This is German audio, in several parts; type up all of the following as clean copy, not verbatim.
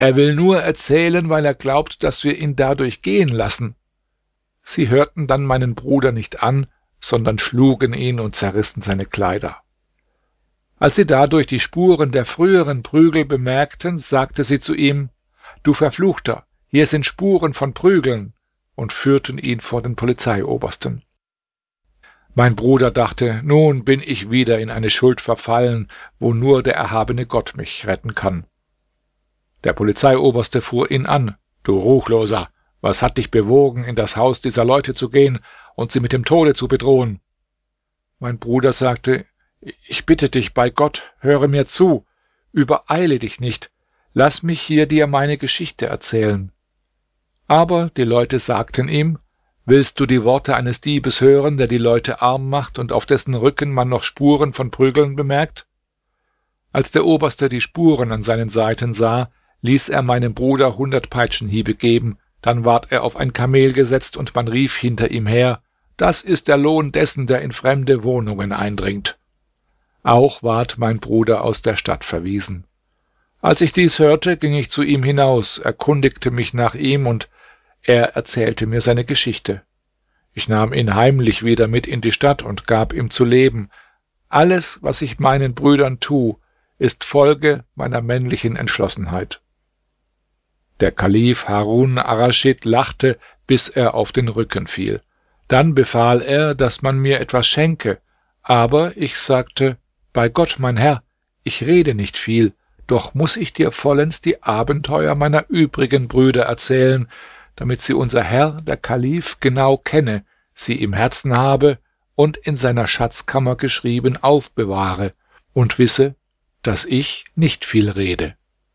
Er will nur erzählen, weil er glaubt, dass wir ihn dadurch gehen lassen.« Sie hörten dann meinen Bruder nicht an, sondern schlugen ihn und zerrissen seine Kleider. Als sie dadurch die Spuren der früheren Prügel bemerkten, sagte sie zu ihm: »Du Verfluchter, hier sind Spuren von Prügeln«, und führten ihn vor den Polizeiobersten. Mein Bruder dachte: »Nun bin ich wieder in eine Schuld verfallen, wo nur der erhabene Gott mich retten kann.« Der Polizeioberste fuhr ihn an: »Du Ruchloser, was hat dich bewogen, in das Haus dieser Leute zu gehen und sie mit dem Tode zu bedrohen?« Mein Bruder sagte: »Ich bitte dich bei Gott, höre mir zu, übereile dich nicht, lass mich hier dir meine Geschichte erzählen.« Aber die Leute sagten ihm: »Willst du die Worte eines Diebes hören, der die Leute arm macht und auf dessen Rücken man noch Spuren von Prügeln bemerkt?« Als der Oberste die Spuren an seinen Seiten sah, ließ er meinem Bruder 100 Peitschenhiebe geben, dann ward er auf ein Kamel gesetzt und man rief hinter ihm her: »Das ist der Lohn dessen, der in fremde Wohnungen eindringt.« Auch ward mein Bruder aus der Stadt verwiesen. Als ich dies hörte, ging ich zu ihm hinaus, erkundigte mich nach ihm und er erzählte mir seine Geschichte. Ich nahm ihn heimlich wieder mit in die Stadt und gab ihm zu leben. Alles, was ich meinen Brüdern tu, ist Folge meiner männlichen Entschlossenheit. Der Kalif Harun ar-Raschid lachte, bis er auf den Rücken fiel. Dann befahl er, dass man mir etwas schenke, aber ich sagte: »Bei Gott, mein Herr, ich rede nicht viel, doch muss ich dir vollends die Abenteuer meiner übrigen Brüder erzählen, damit sie unser Herr, der Kalif, genau kenne, sie im Herzen habe und in seiner Schatzkammer geschrieben aufbewahre und wisse, dass ich nicht viel rede.«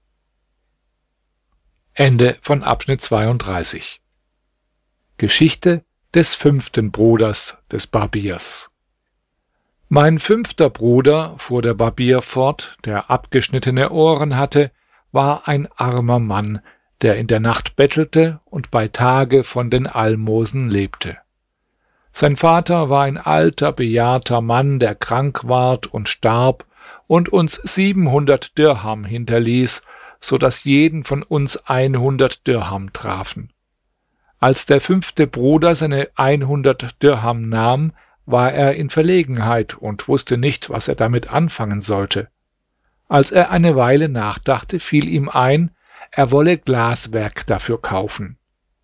Ende von Abschnitt 32. Geschichte des 5. Bruders des Barbiers. Mein 5. Bruder, fuhr der Barbier fort, der abgeschnittene Ohren hatte, war ein armer Mann, der in der Nacht bettelte und bei Tage von den Almosen lebte. Sein Vater war ein alter, bejahrter Mann, der krank ward und starb und uns 700 Dirham hinterließ, so dass jeden von uns 100 Dirham trafen. Als der 5. Bruder seine 100 Dirham nahm, war er in Verlegenheit und wusste nicht, was er damit anfangen sollte. Als er eine Weile nachdachte, fiel ihm ein, er wolle Glaswerk dafür kaufen.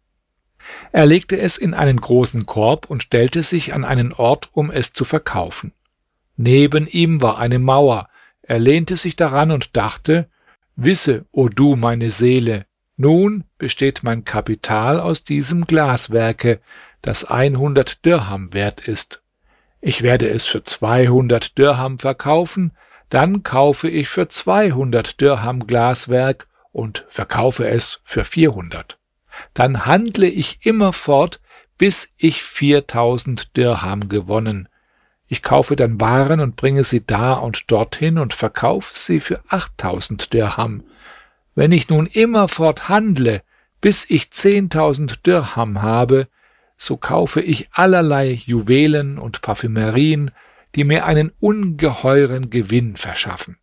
Er legte es in einen großen Korb und stellte sich an einen Ort, um es zu verkaufen. Neben ihm war eine Mauer, er lehnte sich daran und dachte: »Wisse, o du meine Seele, nun besteht mein Kapital aus diesem Glaswerke, das 100 Dirham wert ist. Ich werde es für 200 Dirham verkaufen, dann kaufe ich für 200 Dirham Glaswerk und verkaufe es für 400. Dann handle ich immerfort, bis ich 4000 Dirham gewonnen. Ich kaufe dann Waren und bringe sie da und dorthin und verkaufe sie für 8000 Dirham. Wenn ich nun immerfort handle, bis ich 10.000 Dirham habe, so kaufe ich allerlei Juwelen und Parfümerien, die mir einen ungeheuren Gewinn verschaffen.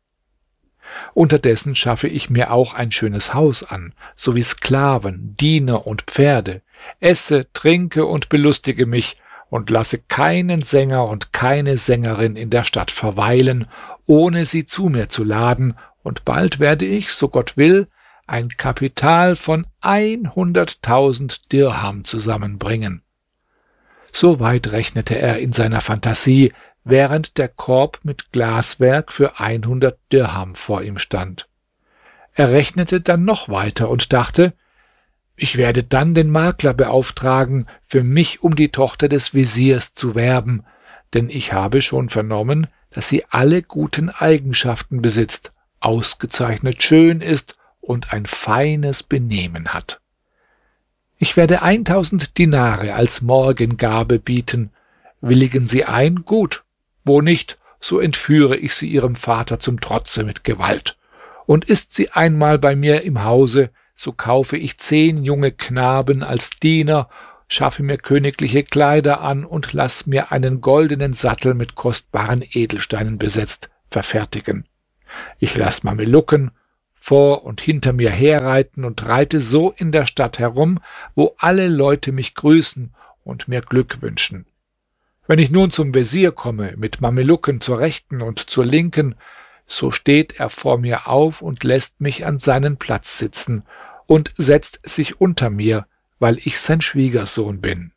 Unterdessen schaffe ich mir auch ein schönes Haus an, sowie Sklaven, Diener und Pferde, esse, trinke und belustige mich und lasse keinen Sänger und keine Sängerin in der Stadt verweilen, ohne sie zu mir zu laden, und bald werde ich, so Gott will, ein Kapital von 100.000 Dirham zusammenbringen.« So weit rechnete er in seiner Fantasie, während der Korb mit Glaswerk für 100 Dirham vor ihm stand. Er rechnete dann noch weiter und dachte: »Ich werde dann den Makler beauftragen, für mich um die Tochter des Wesirs zu werben, denn ich habe schon vernommen, dass sie alle guten Eigenschaften besitzt, ausgezeichnet schön ist und ein feines Benehmen hat. Ich werde 1000 Dinare als Morgengabe bieten. Willigen Sie ein? Gut. Wo nicht, so entführe ich sie ihrem Vater zum Trotze mit Gewalt. Und ist sie einmal bei mir im Hause, so kaufe ich 10 junge Knaben als Diener, schaffe mir königliche Kleider an und lass mir einen goldenen Sattel mit kostbaren Edelsteinen besetzt verfertigen. Ich lass Mamelucken, vor und hinter mir herreiten und reite so in der Stadt herum, wo alle Leute mich grüßen und mir Glück wünschen. Wenn ich nun zum Vezier komme, mit Mamelucken zur Rechten und zur Linken, so steht er vor mir auf und lässt mich an seinen Platz sitzen und setzt sich unter mir, weil ich sein Schwiegersohn bin.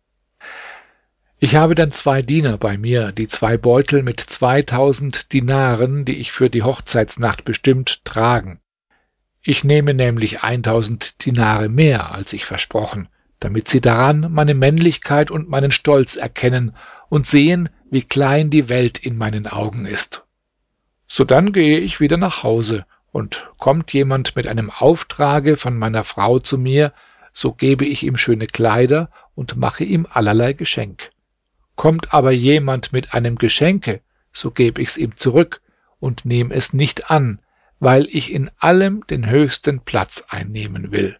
Ich habe dann 2 Diener bei mir, die 2 Beutel mit 2000 Dinaren, die ich für die Hochzeitsnacht bestimmt, tragen. Ich nehme nämlich 1000 Dinare mehr, als ich versprochen, damit sie daran meine Männlichkeit und meinen Stolz erkennen und sehen, wie klein die Welt in meinen Augen ist. Sodann gehe ich wieder nach Hause, und kommt jemand mit einem Auftrage von meiner Frau zu mir, so gebe ich ihm schöne Kleider und mache ihm allerlei Geschenk. Kommt aber jemand mit einem Geschenke, so gebe ich's ihm zurück und nehme es nicht an, weil ich in allem den höchsten Platz einnehmen will.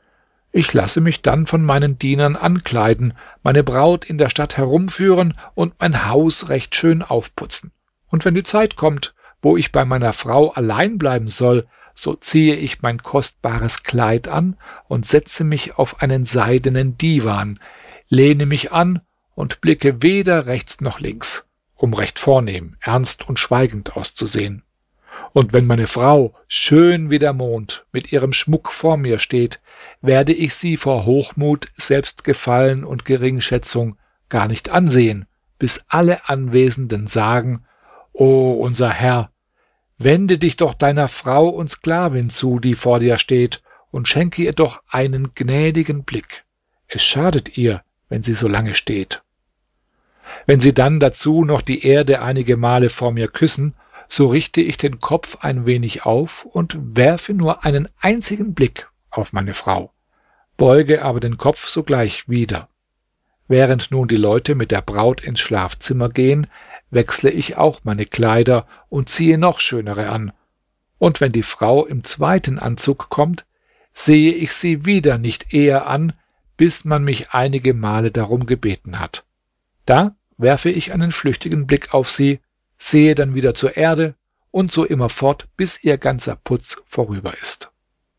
Ich lasse mich dann von meinen Dienern ankleiden, meine Braut in der Stadt herumführen und mein Haus recht schön aufputzen. Und wenn die Zeit kommt, wo ich bei meiner Frau allein bleiben soll, so ziehe ich mein kostbares Kleid an und setze mich auf einen seidenen Divan, lehne mich an und blicke weder rechts noch links, um recht vornehm, ernst und schweigend auszusehen. Und wenn meine Frau, schön wie der Mond, mit ihrem Schmuck vor mir steht, werde ich sie vor Hochmut, Selbstgefallen und Geringschätzung gar nicht ansehen, bis alle Anwesenden sagen: »O unser Herr, wende dich doch deiner Frau und Sklavin zu, die vor dir steht, und schenke ihr doch einen gnädigen Blick. Es schadet ihr, wenn sie so lange steht.« Wenn sie dann dazu noch die Erde einige Male vor mir küssen, so richte ich den Kopf ein wenig auf und werfe nur einen einzigen Blick auf meine Frau, beuge aber den Kopf sogleich wieder. Während nun die Leute mit der Braut ins Schlafzimmer gehen, wechsle ich auch meine Kleider und ziehe noch schönere an. Und wenn die Frau im zweiten Anzug kommt, sehe ich sie wieder nicht eher an, bis man mich einige Male darum gebeten hat. Da werfe ich einen flüchtigen Blick auf sie, sehe dann wieder zur Erde und so immer fort, bis ihr ganzer Putz vorüber ist.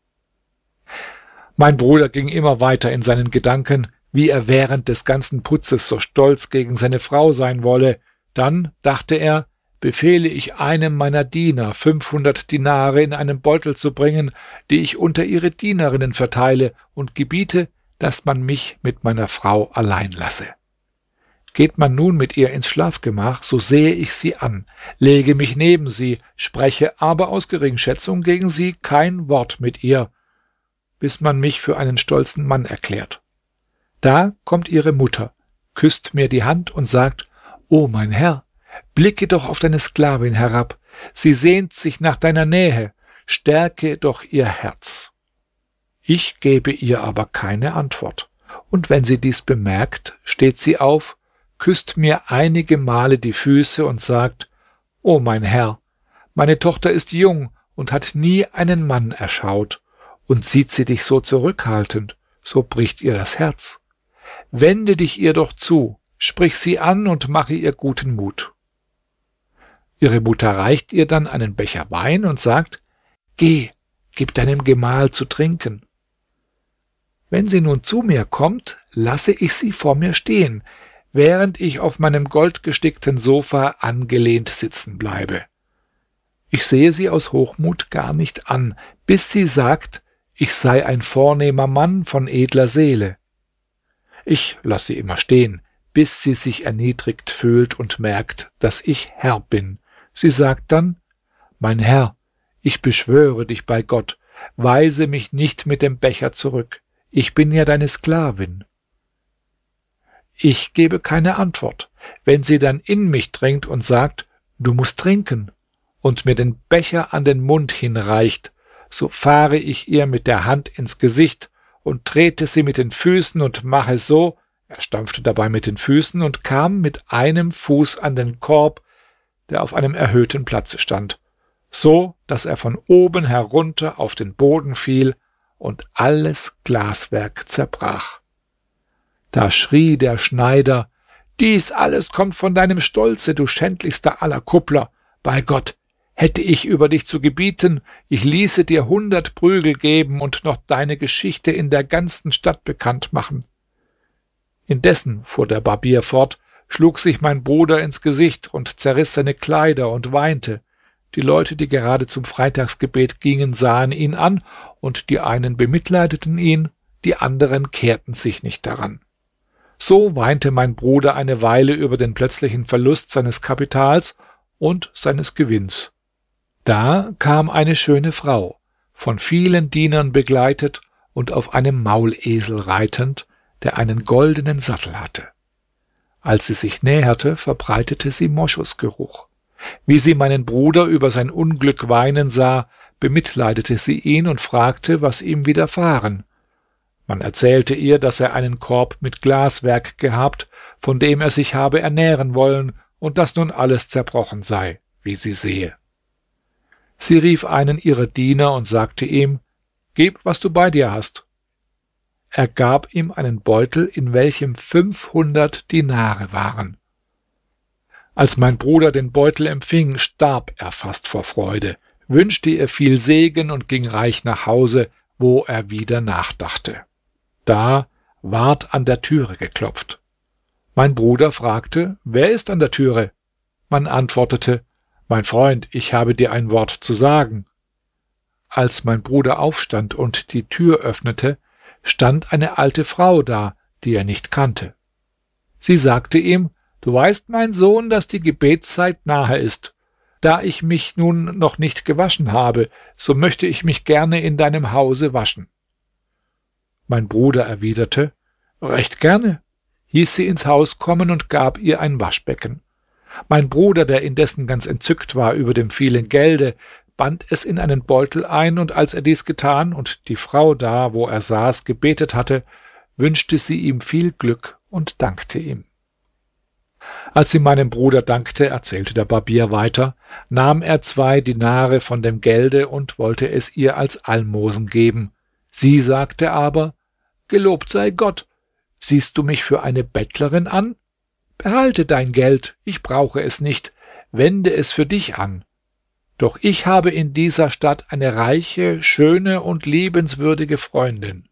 Mein Bruder ging immer weiter in seinen Gedanken, wie er während des ganzen Putzes so stolz gegen seine Frau sein wolle. Dann, dachte er, befehle ich einem meiner Diener, 500 Dinare in einem Beutel zu bringen, die ich unter ihre Dienerinnen verteile, und gebiete, dass man mich mit meiner Frau allein lasse. Geht man nun mit ihr ins Schlafgemach, so sehe ich sie an, lege mich neben sie, spreche aber aus Geringschätzung gegen sie kein Wort mit ihr, bis man mich für einen stolzen Mann erklärt. Da kommt ihre Mutter, küsst mir die Hand und sagt: »O mein Herr, blicke doch auf deine Sklavin herab, sie sehnt sich nach deiner Nähe, stärke doch ihr Herz.« Ich gebe ihr aber keine Antwort, und wenn sie dies bemerkt, steht sie auf, küsst mir einige Male die Füße und sagt: »O mein Herr, meine Tochter ist jung und hat nie einen Mann erschaut, und sieht sie dich so zurückhaltend, so bricht ihr das Herz. Wende dich ihr doch zu, sprich sie an und mache ihr guten Mut.« Ihre Mutter reicht ihr dann einen Becher Wein und sagt: »Geh, gib deinem Gemahl zu trinken.« Wenn sie nun zu mir kommt, lasse ich sie vor mir stehen, während ich auf meinem goldgestickten Sofa angelehnt sitzen bleibe. Ich sehe sie aus Hochmut gar nicht an, bis sie sagt, ich sei ein vornehmer Mann von edler Seele. Ich lasse sie immer stehen, bis sie sich erniedrigt fühlt und merkt, dass ich Herr bin. Sie sagt dann: »Mein Herr, ich beschwöre dich bei Gott, weise mich nicht mit dem Becher zurück. Ich bin ja deine Sklavin.« Ich gebe keine Antwort. Wenn sie dann in mich dringt und sagt: »Du musst trinken«, und mir den Becher an den Mund hinreicht, so fahre ich ihr mit der Hand ins Gesicht und trete sie mit den Füßen und mache so, er stampfte dabei mit den Füßen und kam mit einem Fuß an den Korb, der auf einem erhöhten Platze stand, so, dass er von oben herunter auf den Boden fiel und alles Glaswerk zerbrach. Da schrie der Schneider: »Dies alles kommt von deinem Stolze, du schändlichster aller Kuppler! Bei Gott, Hätte ich über dich zu gebieten, ich ließe dir 100 Prügel geben und noch deine Geschichte in der ganzen Stadt bekannt machen. Indessen, fuhr der Barbier fort, schlug sich mein Bruder ins Gesicht und zerriss seine Kleider und weinte. Die Leute, die gerade zum Freitagsgebet gingen, sahen ihn an, und die einen bemitleideten ihn, die anderen kehrten sich nicht daran. So weinte mein Bruder eine Weile über den plötzlichen Verlust seines Kapitals und seines Gewinns. Da kam eine schöne Frau, von vielen Dienern begleitet und auf einem Maulesel reitend, der einen goldenen Sattel hatte. Als sie sich näherte, verbreitete sie Moschusgeruch. Wie sie meinen Bruder über sein Unglück weinen sah, bemitleidete sie ihn und fragte, was ihm widerfahren. Man erzählte ihr, dass er einen Korb mit Glaswerk gehabt, von dem er sich habe ernähren wollen, und dass nun alles zerbrochen sei, wie sie sehe. Sie rief einen ihrer Diener und sagte ihm: Gib, was du bei dir hast. Er gab ihm einen Beutel, in welchem 500 Dinare waren. Als mein Bruder den Beutel empfing, starb er fast vor Freude, wünschte ihr viel Segen und ging reich nach Hause, wo er wieder nachdachte. Da ward an der Türe geklopft. Mein Bruder fragte: Wer ist an der Türe? Man antwortete: Mein Freund, ich habe dir ein Wort zu sagen. Als mein Bruder aufstand und die Tür öffnete, stand eine alte Frau da, die er nicht kannte. Sie sagte ihm: Du weißt, mein Sohn, dass die Gebetszeit nahe ist. Da ich mich nun noch nicht gewaschen habe, so möchte ich mich gerne in deinem Hause waschen. Mein Bruder erwiderte: Recht gerne, hieß sie ins Haus kommen und gab ihr ein Waschbecken. Mein Bruder, der indessen ganz entzückt war über dem vielen Gelde, band es in einen Beutel ein, und als er dies getan und die Frau da, wo er saß, gebetet hatte, wünschte sie ihm viel Glück und dankte ihm. Als sie meinem Bruder dankte, erzählte der Barbier weiter, nahm er 2 Dinare von dem Gelde und wollte es ihr als Almosen geben. Sie sagte aber: Gelobt sei Gott, siehst du mich für eine Bettlerin an? Behalte dein Geld, ich brauche es nicht, wende es für dich an. Doch ich habe in dieser Stadt eine reiche, schöne und liebenswürdige Freundin.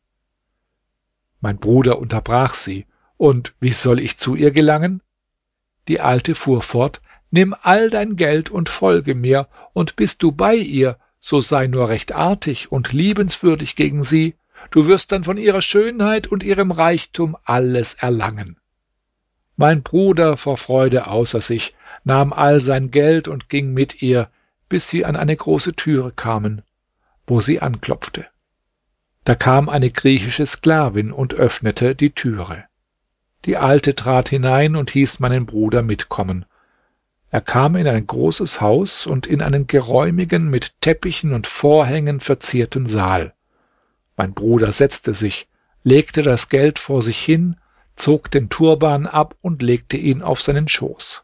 Mein Bruder unterbrach sie: Und wie soll ich zu ihr gelangen? Die Alte fuhr fort: Nimm all dein Geld und folge mir, und bist du bei ihr, so sei nur recht artig und liebenswürdig gegen sie, du wirst dann von ihrer Schönheit und ihrem Reichtum alles erlangen. Mein Bruder, vor Freude außer sich, nahm all sein Geld und ging mit ihr, bis sie an eine große Türe kamen, wo sie anklopfte. Da kam eine griechische Sklavin und öffnete die Türe. Die Alte trat hinein und hieß meinen Bruder mitkommen. Er kam in ein großes Haus und in einen geräumigen, mit Teppichen und Vorhängen verzierten Saal. Mein Bruder setzte sich, legte das Geld vor sich hin, zog den Turban ab und legte ihn auf seinen Schoß.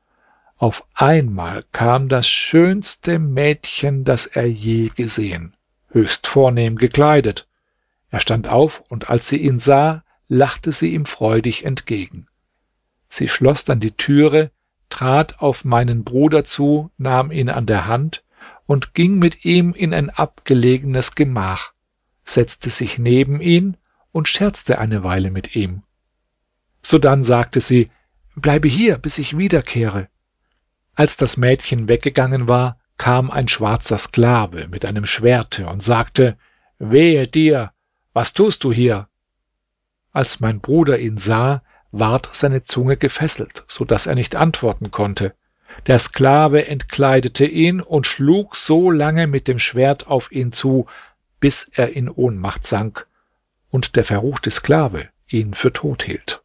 Auf einmal kam das schönste Mädchen, das er je gesehen, höchst vornehm gekleidet. Er stand auf, und als sie ihn sah, lachte sie ihm freudig entgegen. Sie schloss dann die Türe, trat auf meinen Bruder zu, nahm ihn an der Hand und ging mit ihm in ein abgelegenes Gemach, setzte sich neben ihn und scherzte eine Weile mit ihm. Sodann sagte sie: Bleibe hier, bis ich wiederkehre. Als das Mädchen weggegangen war, kam ein schwarzer Sklave mit einem Schwerte und sagte: Wehe dir, was tust du hier? Als mein Bruder ihn sah, ward seine Zunge gefesselt, so dass er nicht antworten konnte. Der Sklave entkleidete ihn und schlug so lange mit dem Schwert auf ihn zu, bis er in Ohnmacht sank und der verruchte Sklave ihn für tot hielt.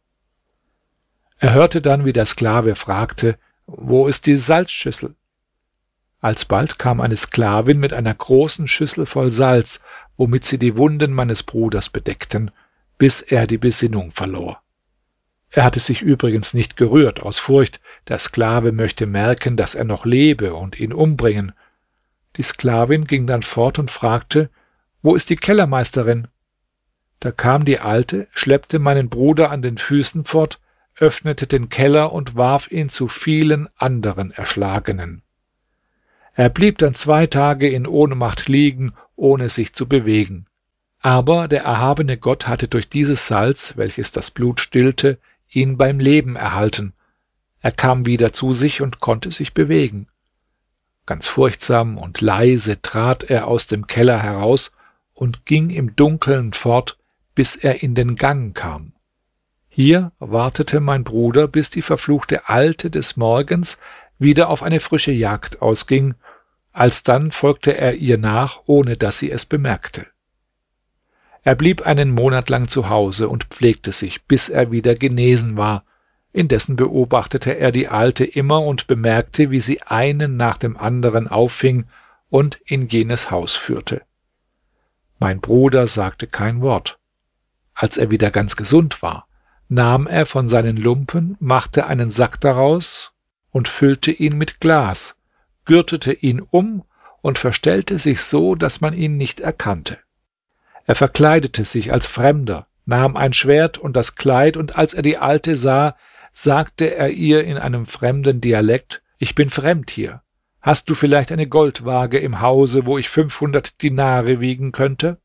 Er hörte dann, wie der Sklave fragte: Wo ist die Salzschüssel? Alsbald kam eine Sklavin mit einer großen Schüssel voll Salz, womit sie die Wunden meines Bruders bedeckten, bis er die Besinnung verlor. Er hatte sich übrigens nicht gerührt, aus Furcht, der Sklave möchte merken, dass er noch lebe und ihn umbringen. Die Sklavin ging dann fort und fragte: Wo ist die Kellermeisterin? Da kam die Alte, schleppte meinen Bruder an den Füßen fort, öffnete den Keller und warf ihn zu vielen anderen Erschlagenen. Er blieb dann 2 Tage in Ohnmacht liegen, ohne sich zu bewegen. Aber der erhabene Gott hatte durch dieses Salz, welches das Blut stillte, ihn beim Leben erhalten. Er kam wieder zu sich und konnte sich bewegen. Ganz furchtsam und leise trat er aus dem Keller heraus und ging im Dunkeln fort, bis er in den Gang kam. Hier wartete mein Bruder, bis die verfluchte Alte des Morgens wieder auf eine frische Jagd ausging, alsdann folgte er ihr nach, ohne dass sie es bemerkte. Er blieb einen Monat lang zu Hause und pflegte sich, bis er wieder genesen war. Indessen beobachtete er die Alte immer und bemerkte, wie sie einen nach dem anderen auffing und in jenes Haus führte. Mein Bruder sagte kein Wort. Als er wieder ganz gesund war, nahm er von seinen Lumpen, machte einen Sack daraus und füllte ihn mit Glas, gürtete ihn um und verstellte sich so, dass man ihn nicht erkannte. Er verkleidete sich als Fremder, nahm ein Schwert und das Kleid, und als er die Alte sah, sagte er ihr in einem fremden Dialekt: Ich bin fremd hier. Hast du vielleicht eine Goldwaage im Hause, wo ich 500 Dinare wiegen könnte?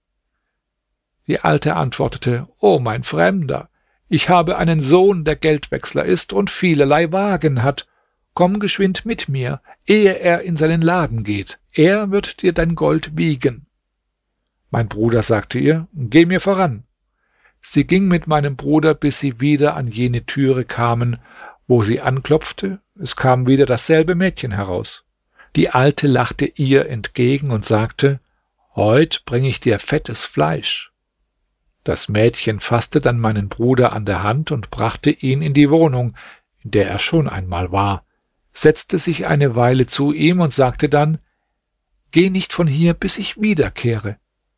Die Alte antwortete: O mein Fremder, ich habe einen Sohn, der Geldwechsler ist und vielerlei Wagen hat. Komm geschwind mit mir, ehe er in seinen Laden geht. Er wird dir dein Gold wiegen. Mein Bruder sagte ihr: Geh mir voran. Sie ging mit meinem Bruder, bis sie wieder an jene Türe kamen, wo sie anklopfte. Es kam wieder dasselbe Mädchen heraus. Die Alte lachte ihr entgegen und sagte: Heut bringe ich dir fettes Fleisch. Das Mädchen fasste dann meinen Bruder an der Hand und brachte ihn in die Wohnung, in der er schon einmal war, setzte sich eine Weile zu ihm und sagte dann: Geh nicht von hier, bis ich wiederkehre.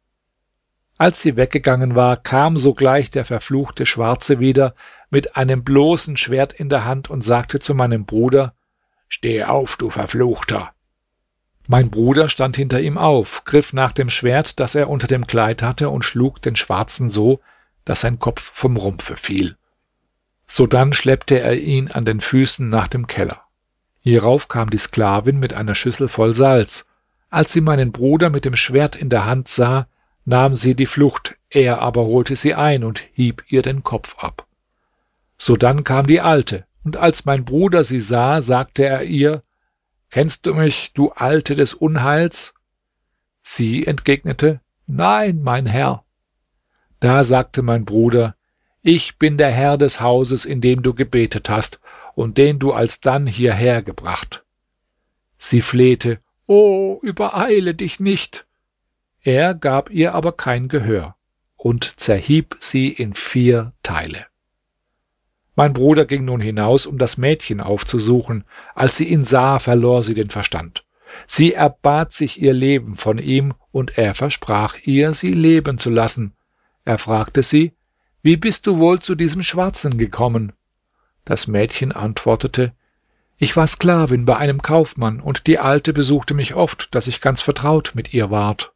Als sie weggegangen war, kam sogleich der verfluchte Schwarze wieder mit einem bloßen Schwert in der Hand und sagte zu meinem Bruder: Steh auf, du Verfluchter! Mein Bruder stand hinter ihm auf, griff nach dem Schwert, das er unter dem Kleid hatte, und schlug den Schwarzen so, dass sein Kopf vom Rumpfe fiel. Sodann schleppte er ihn an den Füßen nach dem Keller. Hierauf kam die Sklavin mit einer Schüssel voll Salz. Als sie meinen Bruder mit dem Schwert in der Hand sah, nahm sie die Flucht, er aber holte sie ein und hieb ihr den Kopf ab. Sodann kam die Alte, und als mein Bruder sie sah, sagte er ihr: Kennst du mich, du Alte des Unheils? Sie entgegnete: Nein, mein Herr. Da sagte mein Bruder: Ich bin der Herr des Hauses, in dem du gebetet hast und den du alsdann hierher gebracht. Sie flehte: O, übereile dich nicht. Er gab ihr aber kein Gehör und zerhieb sie in 4 Teile. Mein Bruder ging nun hinaus, um das Mädchen aufzusuchen. Als sie ihn sah, verlor sie den Verstand. Sie erbat sich ihr Leben von ihm, und er versprach ihr, sie leben zu lassen. Er fragte sie: Wie bist du wohl zu diesem Schwarzen gekommen? Das Mädchen antwortete: Ich war Sklavin bei einem Kaufmann, und die Alte besuchte mich oft, dass ich ganz vertraut mit ihr ward.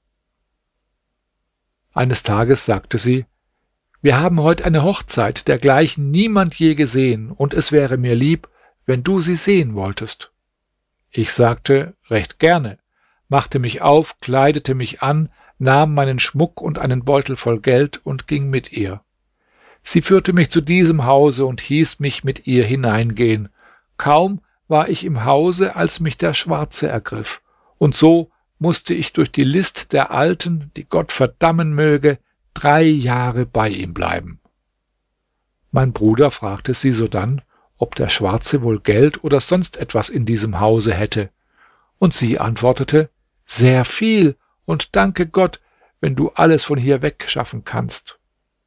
Eines Tages sagte sie: Wir haben heut eine Hochzeit, dergleichen niemand je gesehen, und es wäre mir lieb, wenn du sie sehen wolltest. Ich sagte: Recht gerne, machte mich auf, kleidete mich an, nahm meinen Schmuck und einen Beutel voll Geld und ging mit ihr. Sie führte mich zu diesem Hause und hieß mich mit ihr hineingehen. Kaum war ich im Hause, als mich der Schwarze ergriff, und so musste ich durch die List der Alten, die Gott verdammen möge, 3 Jahre bei ihm bleiben. Mein Bruder fragte sie sodann, ob der Schwarze wohl Geld oder sonst etwas in diesem Hause hätte, und sie antwortete: Sehr viel, und danke Gott, wenn du alles von hier wegschaffen kannst.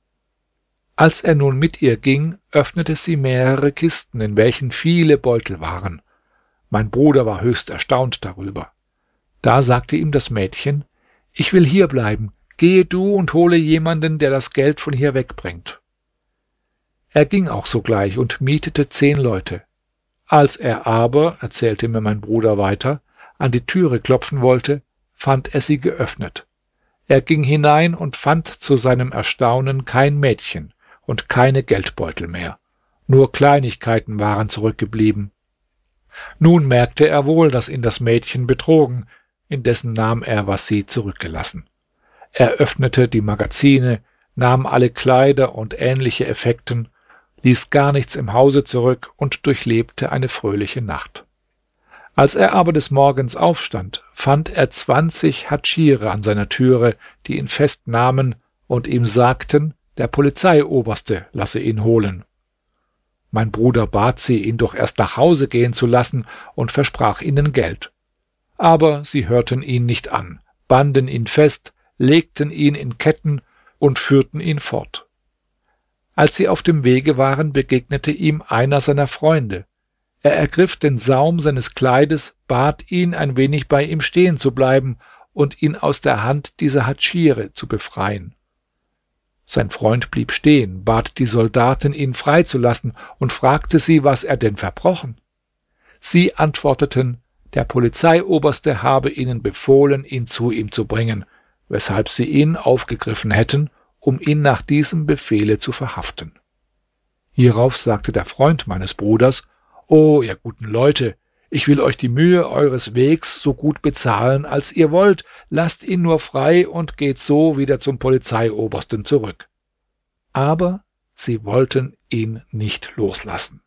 Als er nun mit ihr ging, öffnete sie mehrere Kisten, in welchen viele Beutel waren. Mein Bruder war höchst erstaunt darüber. Da sagte ihm das Mädchen: Ich will hier bleiben, gehe du und hole jemanden, der das Geld von hier wegbringt. Er ging auch sogleich und mietete 10 Leute. Als er aber, erzählte mir mein Bruder weiter, an die Türe klopfen wollte, fand er sie geöffnet. Er ging hinein und fand zu seinem Erstaunen kein Mädchen und keine Geldbeutel mehr. Nur Kleinigkeiten waren zurückgeblieben. Nun merkte er wohl, dass ihn das Mädchen betrogen, indessen nahm er, was sie zurückgelassen. Er öffnete die Magazine, nahm alle Kleider und ähnliche Effekten, ließ gar nichts im Hause zurück und durchlebte eine fröhliche Nacht. Als er aber des Morgens aufstand, fand er 20 Hatschiere an seiner Türe, die ihn festnahmen und ihm sagten, der Polizeioberste lasse ihn holen. Mein Bruder bat sie, ihn doch erst nach Hause gehen zu lassen, und versprach ihnen Geld. Aber sie hörten ihn nicht an, banden ihn fest, legten ihn in Ketten und führten ihn fort. Als sie auf dem Wege waren, begegnete ihm einer seiner Freunde. Er ergriff den Saum seines Kleides, bat ihn, ein wenig bei ihm stehen zu bleiben und ihn aus der Hand dieser Hatschiere zu befreien. Sein Freund blieb stehen, bat die Soldaten, ihn freizulassen, und fragte sie, was er denn verbrochen. Sie antworteten, der Polizeioberste habe ihnen befohlen, ihn zu ihm zu bringen, weshalb sie ihn aufgegriffen hätten, um ihn nach diesem Befehle zu verhaften. Hierauf sagte der Freund meines Bruders: »O, ihr guten Leute, ich will euch die Mühe eures Wegs so gut bezahlen, als ihr wollt, lasst ihn nur frei und geht so wieder zum Polizeiobersten zurück.« Aber sie wollten ihn nicht loslassen.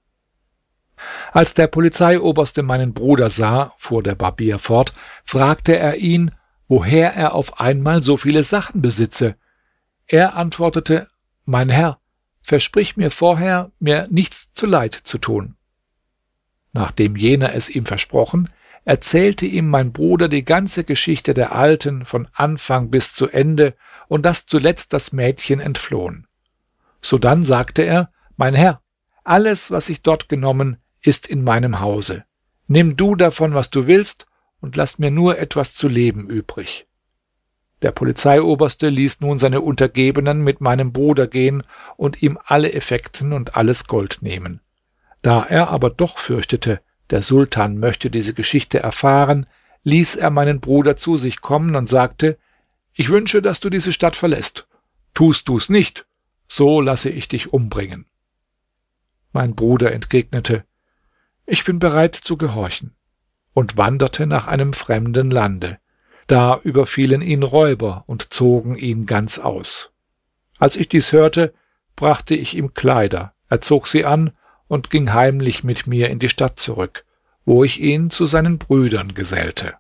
Als der Polizeioberste meinen Bruder sah, fuhr der Barbier fort, fragte er ihn, woher er auf einmal so viele Sachen besitze. Er antwortete: »Mein Herr, versprich mir vorher, mir nichts zuleid zu tun.« Nachdem jener es ihm versprochen, erzählte ihm mein Bruder die ganze Geschichte der Alten von Anfang bis zu Ende und dass zuletzt das Mädchen entflohen. Sodann sagte er: »Mein Herr, alles, was ich dort genommen, ist in meinem Hause. Nimm du davon, was du willst, und lass mir nur etwas zu leben übrig.« Der Polizeioberste ließ nun seine Untergebenen mit meinem Bruder gehen und ihm alle Effekten und alles Gold nehmen. Da er aber doch fürchtete, der Sultan möchte diese Geschichte erfahren, ließ er meinen Bruder zu sich kommen und sagte: »Ich wünsche, dass du diese Stadt verlässt. Tust du's nicht, so lasse ich dich umbringen.« Mein Bruder entgegnete: »Ich bin bereit zu gehorchen«, und wanderte nach einem fremden Lande. Da überfielen ihn Räuber und zogen ihn ganz aus. Als ich dies hörte, brachte ich ihm Kleider, er zog sie an und ging heimlich mit mir in die Stadt zurück, wo ich ihn zu seinen Brüdern gesellte.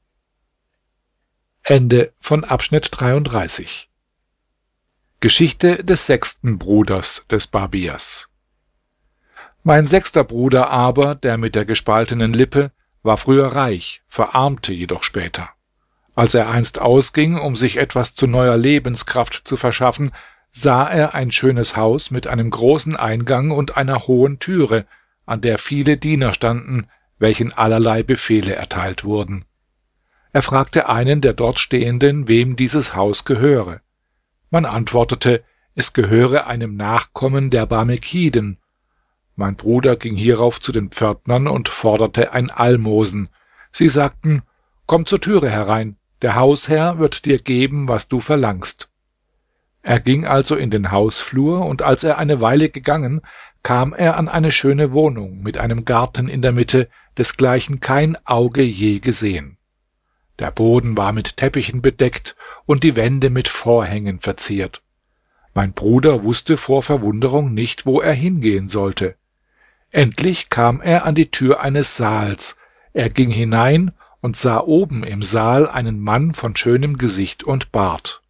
Ende von Abschnitt 33. Geschichte des 6. Bruders des Barbiers. Mein 6. Bruder aber, der mit der gespaltenen Lippe, war früher reich, verarmte jedoch später. Als er einst ausging, um sich etwas zu neuer Lebenskraft zu verschaffen, sah er ein schönes Haus mit einem großen Eingang und einer hohen Türe, an der viele Diener standen, welchen allerlei Befehle erteilt wurden. Er fragte einen der dort Stehenden, wem dieses Haus gehöre. Man antwortete, es gehöre einem Nachkommen der Barmekiden. Mein Bruder ging hierauf zu den Pförtnern und forderte ein Almosen. Sie sagten: »Komm zur Türe herein, der Hausherr wird dir geben, was du verlangst.« Er ging also in den Hausflur, und als er eine Weile gegangen, kam er an eine schöne Wohnung mit einem Garten in der Mitte, desgleichen kein Auge je gesehen. Der Boden war mit Teppichen bedeckt und die Wände mit Vorhängen verziert. Mein Bruder wusste vor Verwunderung nicht, wo er hingehen sollte. Endlich kam er an die Tür eines Saals. Er ging hinein und sah oben im Saal einen Mann von schönem Gesicht und Bart.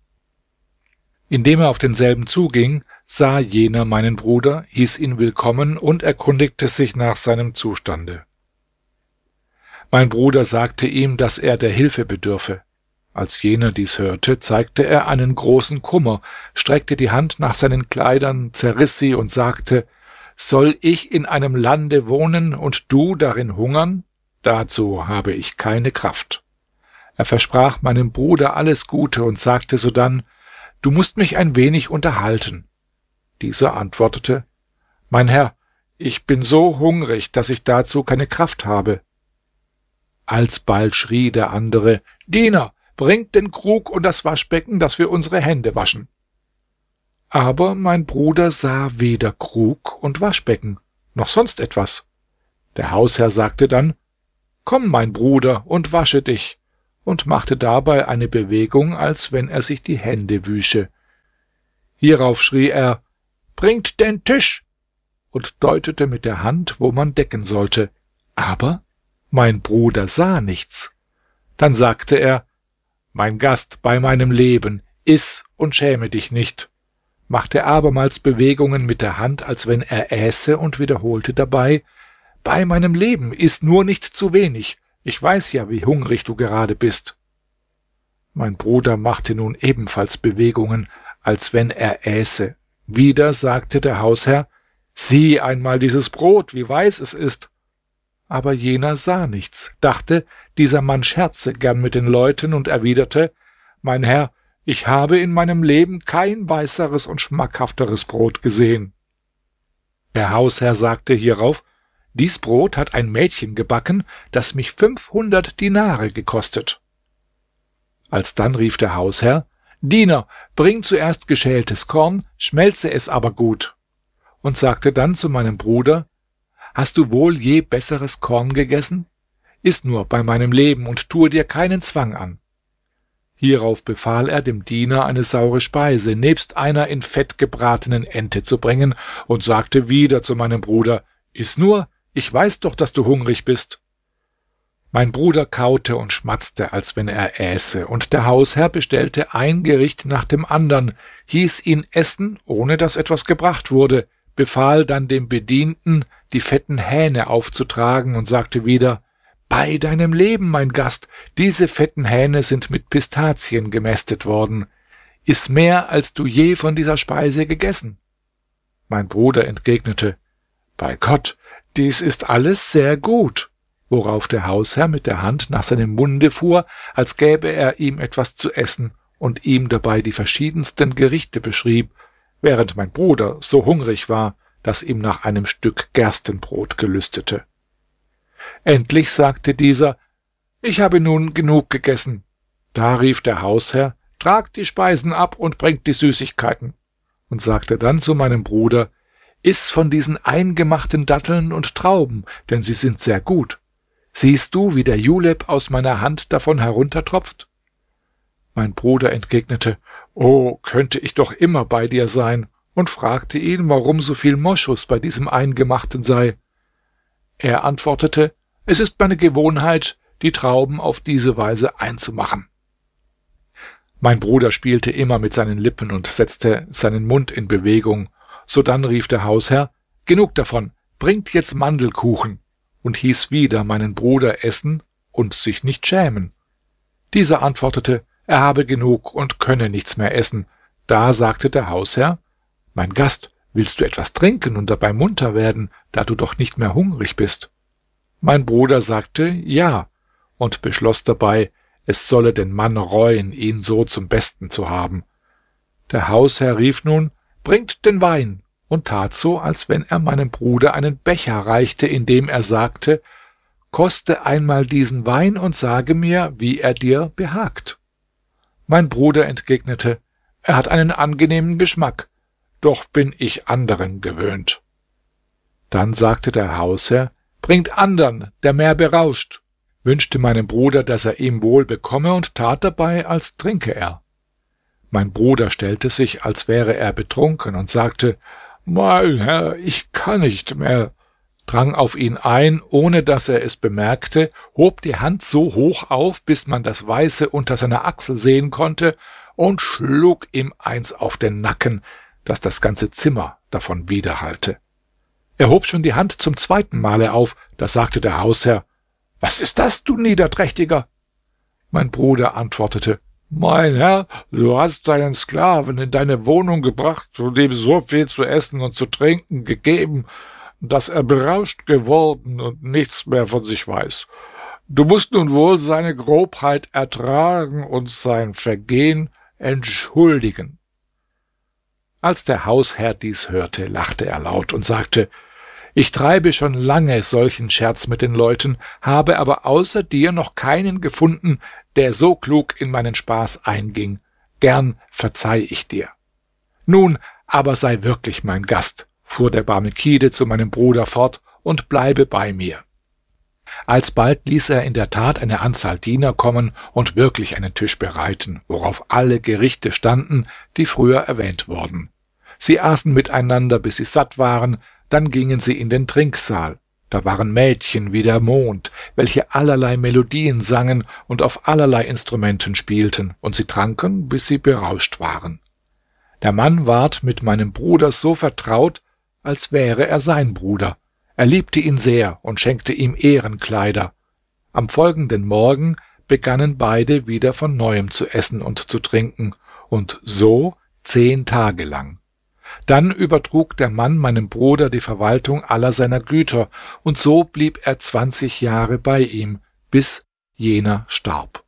Indem er auf denselben zuging, sah jener meinen Bruder, hieß ihn willkommen und erkundigte sich nach seinem Zustande. Mein Bruder sagte ihm, dass er der Hilfe bedürfe. Als jener dies hörte, zeigte er einen großen Kummer, streckte die Hand nach seinen Kleidern, zerriss sie und sagte: »Soll ich in einem Lande wohnen und du darin hungern? Dazu habe ich keine Kraft.« Er versprach meinem Bruder alles Gute und sagte sodann: »Du musst mich ein wenig unterhalten.« Dieser antwortete: »Mein Herr, ich bin so hungrig, dass ich dazu keine Kraft habe.« Alsbald schrie der andere: »Diener, bringt den Krug und das Waschbecken, dass wir unsere Hände waschen.« Aber mein Bruder sah weder Krug und Waschbecken noch sonst etwas. Der Hausherr sagte dann: »Komm, mein Bruder, und wasche dich«, und machte dabei eine Bewegung, als wenn er sich die Hände wüsche. Hierauf schrie er: »Bringt den Tisch«, und deutete mit der Hand, wo man decken sollte. Aber mein Bruder sah nichts. Dann sagte er: »Mein Gast, bei meinem Leben, iss und schäme dich nicht«, machte abermals Bewegungen mit der Hand, als wenn er äße, und wiederholte dabei: »Bei meinem Leben, iss nur nicht zu wenig. Ich weiß ja, wie hungrig du gerade bist.« Mein Bruder machte nun ebenfalls Bewegungen, als wenn er äße. Wieder sagte der Hausherr: »Sieh einmal dieses Brot, wie weiß es ist.« Aber jener sah nichts, dachte, dieser Mann scherze gern mit den Leuten, und erwiderte: »Mein Herr, ich habe in meinem Leben kein weißeres und schmackhafteres Brot gesehen.« Der Hausherr sagte hierauf: »Dies Brot hat ein Mädchen gebacken, das mich 500 Dinare gekostet.« Alsdann rief der Hausherr: »Diener, bring zuerst geschältes Korn, schmelze es aber gut«, und sagte dann zu meinem Bruder: »Hast du wohl je besseres Korn gegessen? Iss nur bei meinem Leben und tue dir keinen Zwang an.« Hierauf befahl er dem Diener, eine saure Speise nebst einer in Fett gebratenen Ente zu bringen, und sagte wieder zu meinem Bruder: »Iss nur, ich weiß doch, dass du hungrig bist.« Mein Bruder kaute und schmatzte, als wenn er äße, und der Hausherr bestellte ein Gericht nach dem andern, hieß ihn essen, ohne dass etwas gebracht wurde, befahl dann dem Bedienten, die fetten Hähne aufzutragen, und sagte wieder: »Bei deinem Leben, mein Gast, diese fetten Hähne sind mit Pistazien gemästet worden. Iss mehr, als du je von dieser Speise gegessen.« Mein Bruder entgegnete: »Bei Gott, dies ist alles sehr gut«, worauf der Hausherr mit der Hand nach seinem Munde fuhr, als gäbe er ihm etwas zu essen, und ihm dabei die verschiedensten Gerichte beschrieb, während mein Bruder so hungrig war, dass ihm nach einem Stück Gerstenbrot gelüstete. Endlich sagte dieser: »Ich habe nun genug gegessen.« Da rief der Hausherr: »Tragt die Speisen ab und bringt die Süßigkeiten«, und sagte dann zu meinem Bruder: »Iss von diesen eingemachten Datteln und Trauben, denn sie sind sehr gut. Siehst du, wie der Julep aus meiner Hand davon heruntertropft?« Mein Bruder entgegnete: »Oh, könnte ich doch immer bei dir sein«, und fragte ihn, warum so viel Moschus bei diesem Eingemachten sei. Er antwortete: »Es ist meine Gewohnheit, die Trauben auf diese Weise einzumachen.« Mein Bruder spielte immer mit seinen Lippen und setzte seinen Mund in Bewegung. Sodann rief der Hausherr: »Genug davon, bringt jetzt Mandelkuchen«, und hieß wieder meinen Bruder essen und sich nicht schämen. Dieser antwortete, er habe genug und könne nichts mehr essen. Da sagte der Hausherr: »Mein Gast, willst du etwas trinken und dabei munter werden, da du doch nicht mehr hungrig bist?« Mein Bruder sagte ja und beschloss dabei, es solle den Mann reuen, ihn so zum Besten zu haben. Der Hausherr rief nun: »Bringt den Wein«, und tat so, als wenn er meinem Bruder einen Becher reichte, indem er sagte: »Koste einmal diesen Wein und sage mir, wie er dir behagt.« Mein Bruder entgegnete: »Er hat einen angenehmen Geschmack, doch bin ich anderen gewöhnt.« Dann sagte der Hausherr: »Bringt andern, der mehr berauscht«, wünschte meinem Bruder, dass er ihm wohl bekomme, und tat dabei, als trinke er. Mein Bruder stellte sich, als wäre er betrunken, und sagte: »Mein Herr, ich kann nicht mehr«, drang auf ihn ein, ohne dass er es bemerkte, hob die Hand so hoch auf, bis man das Weiße unter seiner Achsel sehen konnte, und schlug ihm eins auf den Nacken, dass das ganze Zimmer davon widerhallte. Er hob schon die Hand zum zweiten Male auf, da sagte der Hausherr: »Was ist das, du Niederträchtiger?« Mein Bruder antwortete: »Mein Herr, du hast deinen Sklaven in deine Wohnung gebracht und ihm so viel zu essen und zu trinken gegeben, dass er berauscht geworden und nichts mehr von sich weiß. Du musst nun wohl seine Grobheit ertragen und sein Vergehen entschuldigen.« Als der Hausherr dies hörte, lachte er laut und sagte: »Ich treibe schon lange solchen Scherz mit den Leuten, habe aber außer dir noch keinen gefunden, der so klug in meinen Spaß einging. Gern verzeih ich dir. Nun aber sei wirklich mein Gast«, fuhr der Barmekide zu meinem Bruder fort, »und bleibe bei mir. Alsbald ließ er in der Tat eine Anzahl Diener kommen und wirklich einen Tisch bereiten, worauf alle Gerichte standen, die früher erwähnt wurden. Sie aßen miteinander, bis sie satt waren, dann gingen sie in den Trinksaal. Da waren Mädchen wie der Mond, welche allerlei Melodien sangen und auf allerlei Instrumenten spielten, und sie tranken, bis sie berauscht waren. Der Mann ward mit meinem Bruder so vertraut, als wäre er sein Bruder. Er liebte ihn sehr und schenkte ihm Ehrenkleider. Am folgenden Morgen begannen beide wieder von neuem zu essen und zu trinken, und so 10 Tage lang. Dann übertrug der Mann meinem Bruder die Verwaltung aller seiner Güter, und so blieb er 20 Jahre bei ihm, bis jener starb.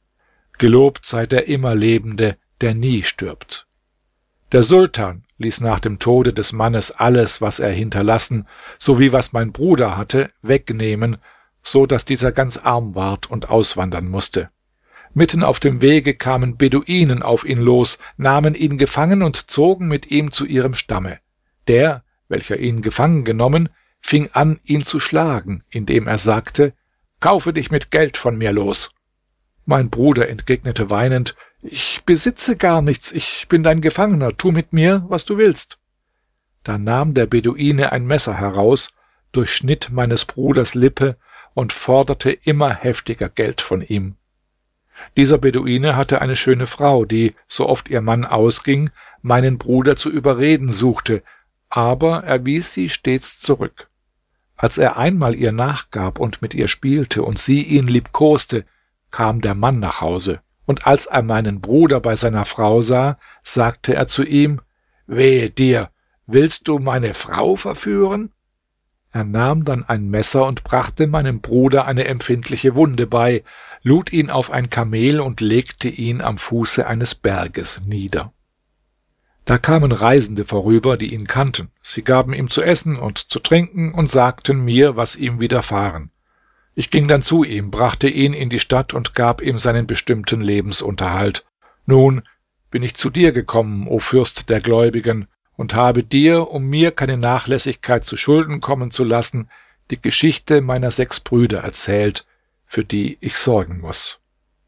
Gelobt sei der Immerlebende, der nie stirbt. Der Sultan ließ nach dem Tode des Mannes alles, was er hinterlassen, sowie was mein Bruder hatte, wegnehmen, so dass dieser ganz arm ward und auswandern musste. Mitten auf dem Wege kamen Beduinen auf ihn los, nahmen ihn gefangen und zogen mit ihm zu ihrem Stamme. Der, welcher ihn gefangen genommen, fing an, ihn zu schlagen, indem er sagte: »Kaufe dich mit Geld von mir los!« Mein Bruder entgegnete weinend: »Ich besitze gar nichts, ich bin dein Gefangener, tu mit mir, was du willst.« Da nahm der Beduine ein Messer heraus, durchschnitt meines Bruders Lippe und forderte immer heftiger Geld von ihm. Dieser Beduine hatte eine schöne Frau, die, so oft ihr Mann ausging, meinen Bruder zu überreden suchte, aber er wies sie stets zurück. Als er einmal ihr nachgab und mit ihr spielte und sie ihn liebkoste, kam der Mann nach Hause, und als er meinen Bruder bei seiner Frau sah, sagte er zu ihm: »Wehe dir, willst du meine Frau verführen?« Er nahm dann ein Messer und brachte meinem Bruder eine empfindliche Wunde bei, lud ihn auf ein Kamel und legte ihn am Fuße eines Berges nieder. Da kamen Reisende vorüber, die ihn kannten. Sie gaben ihm zu essen und zu trinken und sagten mir, was ihm widerfahren. Ich ging dann zu ihm, brachte ihn in die Stadt und gab ihm seinen bestimmten Lebensunterhalt. Nun bin ich zu dir gekommen, o Fürst der Gläubigen, und habe dir, um mir keine Nachlässigkeit zu Schulden kommen zu lassen, die Geschichte meiner 6 Brüder erzählt, für die ich sorgen muss.«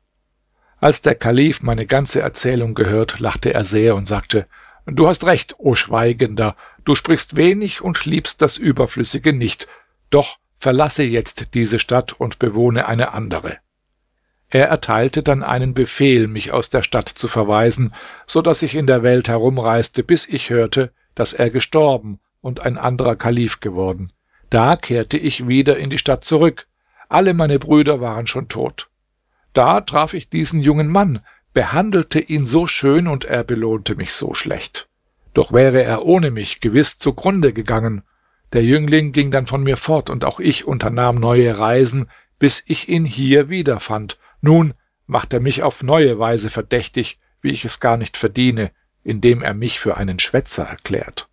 Als der Kalif meine ganze Erzählung gehört, lachte er sehr und sagte: »Du hast recht, o Schweigender, du sprichst wenig und liebst das Überflüssige nicht, doch verlasse jetzt diese Stadt und bewohne eine andere.« Er erteilte dann einen Befehl, mich aus der Stadt zu verweisen, so dass ich in der Welt herumreiste, bis ich hörte, dass er gestorben und ein anderer Kalif geworden. Da kehrte ich wieder in die Stadt zurück. Alle meine Brüder waren schon tot. Da traf ich diesen jungen Mann, behandelte ihn so schön und er belohnte mich so schlecht. Doch wäre er ohne mich gewiss zugrunde gegangen. Der Jüngling ging dann von mir fort und auch ich unternahm neue Reisen, bis ich ihn hier wiederfand. Nun macht er mich auf neue Weise verdächtig, wie ich es gar nicht verdiene, indem er mich für einen Schwätzer erklärt.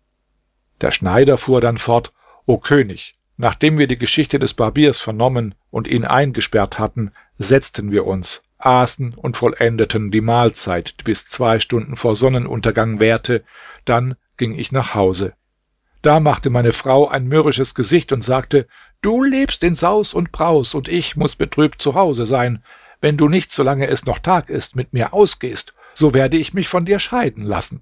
Der Schneider fuhr dann fort: »O König, nachdem wir die Geschichte des Barbiers vernommen und ihn eingesperrt hatten, setzten wir uns, aßen und vollendeten die Mahlzeit, die bis 2 Stunden vor Sonnenuntergang währte, dann ging ich nach Hause. Da machte meine Frau ein mürrisches Gesicht und sagte: »Du lebst in Saus und Braus, und ich muß betrübt zu Hause sein. Wenn du nicht, solange es noch Tag ist, mit mir ausgehst, so werde ich mich von dir scheiden lassen.«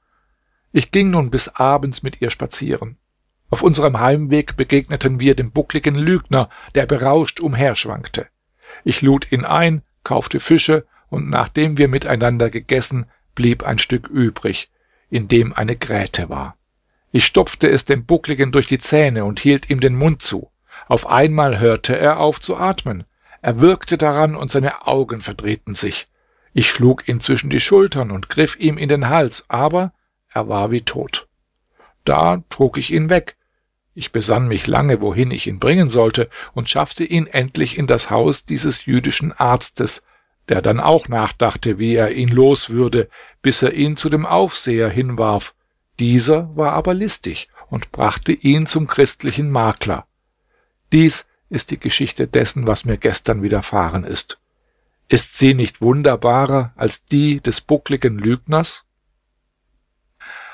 Ich ging nun bis abends mit ihr spazieren. Auf unserem Heimweg begegneten wir dem buckligen Lügner, der berauscht umherschwankte. Ich lud ihn ein, kaufte Fische, und nachdem wir miteinander gegessen, blieb ein Stück übrig, in dem eine Gräte war. Ich stopfte es dem Buckligen durch die Zähne und hielt ihm den Mund zu. Auf einmal hörte er auf zu atmen. Er würgte daran und seine Augen verdrehten sich. Ich schlug ihn zwischen die Schultern und griff ihm in den Hals, aber er war wie tot. Da trug ich ihn weg. Ich besann mich lange, wohin ich ihn bringen sollte, und schaffte ihn endlich in das Haus dieses jüdischen Arztes, der dann auch nachdachte, wie er ihn los würde, bis er ihn zu dem Aufseher hinwarf. Dieser war aber listig und brachte ihn zum christlichen Makler. Dies ist die Geschichte dessen, was mir gestern widerfahren ist. Ist sie nicht wunderbarer als die des buckligen Lügners?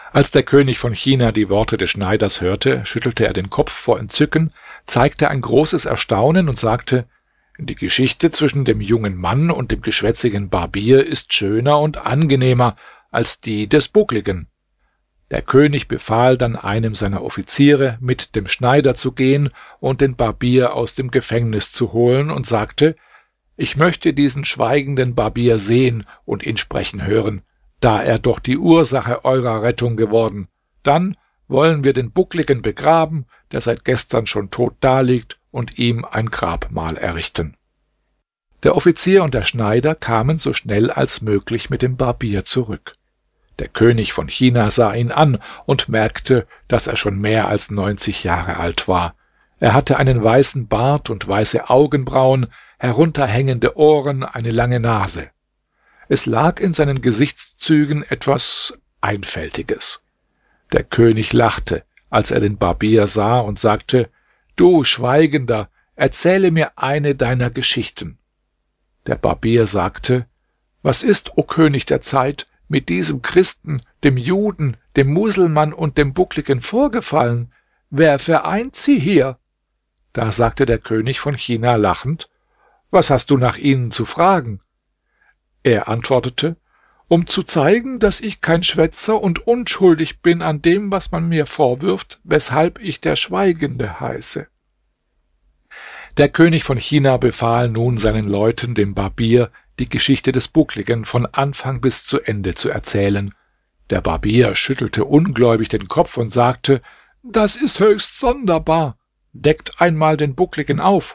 Als der König von China die Worte des Schneiders hörte, schüttelte er den Kopf vor Entzücken, zeigte ein großes Erstaunen und sagte: Die Geschichte zwischen dem jungen Mann und dem geschwätzigen Barbier ist schöner und angenehmer als die des Buckligen. Der König befahl dann einem seiner Offiziere, mit dem Schneider zu gehen und den Barbier aus dem Gefängnis zu holen, und sagte: Ich möchte diesen schweigenden Barbier sehen und ihn sprechen hören, da er doch die Ursache eurer Rettung geworden. Dann wollen wir den Buckligen begraben, der seit gestern schon tot daliegt, und ihm ein Grabmal errichten. Der Offizier und der Schneider kamen so schnell als möglich mit dem Barbier zurück. Der König von China sah ihn an und merkte, dass er schon mehr als 90 Jahre alt war. Er hatte einen weißen Bart und weiße Augenbrauen, herunterhängende Ohren, eine lange Nase. Es lag in seinen Gesichtszügen etwas Einfältiges. Der König lachte, als er den Barbier sah, und sagte: Du Schweigender, erzähle mir eine deiner Geschichten. Der Barbier sagte: Was ist, o König der Zeit, mit diesem Christen, dem Juden, dem Muselmann und dem Buckligen vorgefallen? Wer vereint sie hier? Da sagte der König von China lachend: Was hast du nach ihnen zu fragen? Er antwortete: Um zu zeigen, dass ich kein Schwätzer und unschuldig bin an dem, was man mir vorwirft, weshalb ich der Schweigende heiße. Der König von China befahl nun seinen Leuten, dem Barbier die Geschichte des Buckligen von Anfang bis zu Ende zu erzählen. Der Barbier schüttelte ungläubig den Kopf und sagte: Das ist höchst sonderbar. Deckt einmal den Buckligen auf.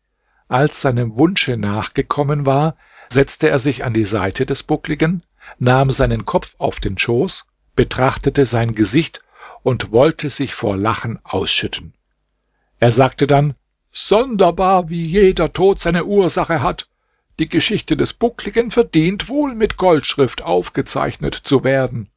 Als seinem Wunsche nachgekommen war, setzte er sich an die Seite des Buckligen, nahm seinen Kopf auf den Schoß, betrachtete sein Gesicht und wollte sich vor Lachen ausschütten. Er sagte dann: Sonderbar, wie jeder Tod seine Ursache hat. Die Geschichte des Buckligen verdient wohl, mit Goldschrift aufgezeichnet zu werden.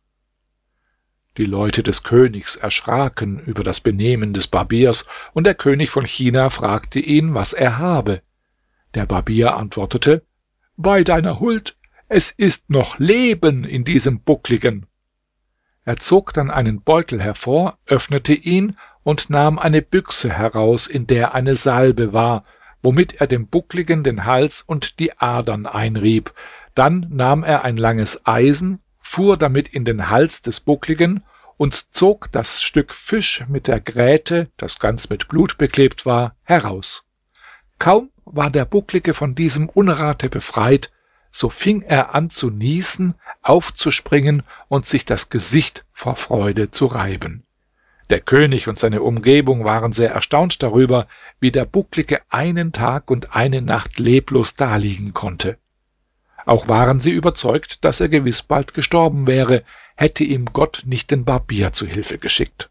Die Leute des Königs erschraken über das Benehmen des Barbiers, und der König von China fragte ihn, was er habe. Der Barbier antwortete: Bei deiner Huld, es ist noch Leben in diesem Buckligen. Er zog dann einen Beutel hervor, öffnete ihn und nahm eine Büchse heraus, in der eine Salbe war, womit er dem Buckligen den Hals und die Adern einrieb. Dann nahm er ein langes Eisen, fuhr damit in den Hals des Buckligen und zog das Stück Fisch mit der Gräte, das ganz mit Blut beklebt war, heraus. Kaum war der Bucklige von diesem Unrate befreit, so fing er an zu niesen, aufzuspringen und sich das Gesicht vor Freude zu reiben. Der König und seine Umgebung waren sehr erstaunt darüber, wie der Bucklige einen Tag und eine Nacht leblos daliegen konnte. Auch waren sie überzeugt, dass er gewiss bald gestorben wäre, hätte ihm Gott nicht den Barbier zu Hilfe geschickt.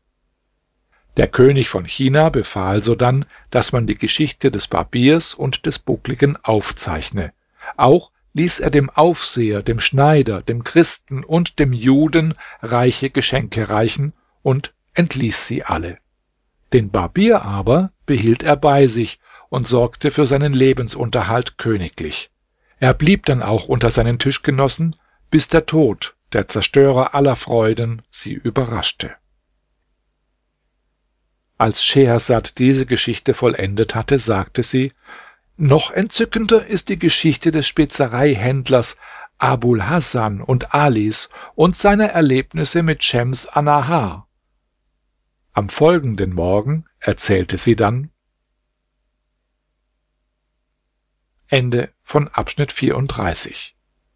Der König von China befahl sodann, dass man die Geschichte des Barbiers und des Buckligen aufzeichne. Auch ließ er dem Aufseher, dem Schneider, dem Christen und dem Juden reiche Geschenke reichen und entließ sie alle. Den Barbier aber behielt er bei sich und sorgte für seinen Lebensunterhalt königlich. Er blieb dann auch unter seinen Tischgenossen, bis der Tod, der Zerstörer aller Freuden, sie überraschte. Als Schehersad diese Geschichte vollendet hatte, sagte sie: Noch entzückender ist die Geschichte des Spezereihändlers Abul Hasan und Alis und seiner Erlebnisse mit Schems Annahar. Am folgenden Morgen erzählte sie dann. Ende von Abschnitt 34.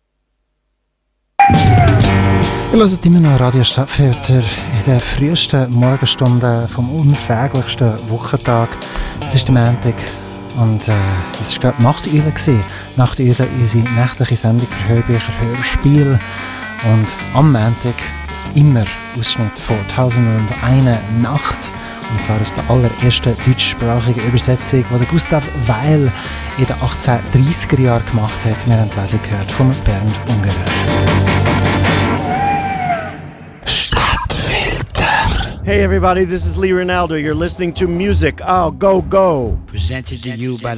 Ihr hört immer noch Radio Stadtfilter in der frühesten Morgenstunde vom unsäglichsten Wochentag. Es ist der Montag und das war gerade Nachteule. Nachteule, unsere nächtliche Sendung für Hörbücher, Hörspiel. Und am Montag immer Ausschnitt von 1001 Nacht. Und zwar aus der allerersten deutschsprachigen Übersetzung, die Gustav Weil in den 1830er Jahren gemacht hat. Wir haben die Lesung gehört von Bernd Ungerer. Stadtfilter. Hey everybody, this is Lee Ronaldo. You're listening to Music. Oh, go, go. Presented to you by